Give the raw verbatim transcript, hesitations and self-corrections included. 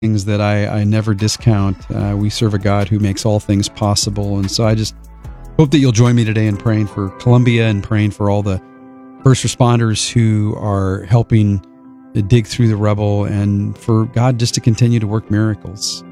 things that I, I never discount. Uh, we serve a God who makes all things possible. And so I just hope that you'll join me today in praying for Colombia and praying for all the first responders who are helping to dig through the rubble, and for God just to continue to work miracles.